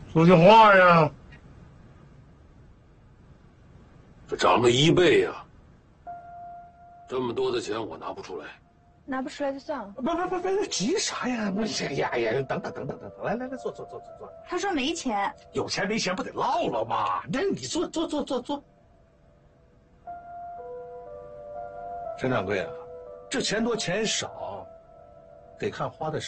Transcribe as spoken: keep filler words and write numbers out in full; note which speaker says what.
Speaker 1: 说句话呀！
Speaker 2: 这涨了一倍呀！这么多的钱我拿不出来，
Speaker 3: 拿不出来就算了。
Speaker 1: 不不不不，急啥呀？不是呀呀，等等等等等等，来来来，坐坐坐坐坐。
Speaker 3: 他说没钱，
Speaker 1: 有钱没钱不得唠唠吗？那你坐坐坐坐坐。陈掌柜啊，这钱多钱少，得看花的